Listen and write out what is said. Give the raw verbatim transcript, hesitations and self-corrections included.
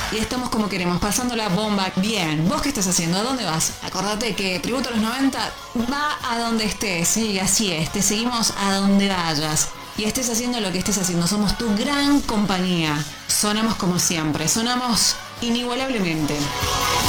y estamos como queremos, pasando la bomba. Bien, ¿vos qué estás haciendo? ¿A dónde vas? Acordate que Tributo a los noventa va a donde estés, sí, así es, te seguimos a donde vayas. Y estés haciendo lo que estés haciendo, somos tu gran compañía. Sonamos como siempre, sonamos inigualablemente.